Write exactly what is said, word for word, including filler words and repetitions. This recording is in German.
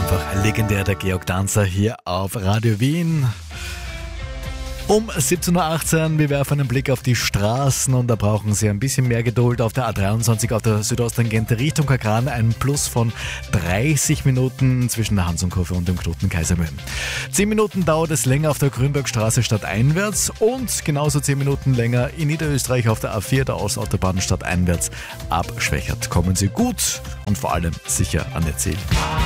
einfach legendär, der Georg Danzer hier auf Radio Wien. Um siebzehn Uhr achtzehn, wir werfen einen Blick auf die Straßen und da brauchen Sie ein bisschen mehr Geduld. Auf der A dreiundzwanzig auf der Südosttangente Richtung Kakran ein Plus von dreißig Minuten zwischen der Hansonkurve und dem Knoten Kaisermühlen. zehn Minuten dauert es länger auf der Grünbergstraße stadteinwärts und genauso zehn Minuten länger in Niederösterreich auf der A vier, der Ostautobahn stadteinwärts ab Schwächert. Kommen Sie gut und vor allem sicher an Ihr Ziel.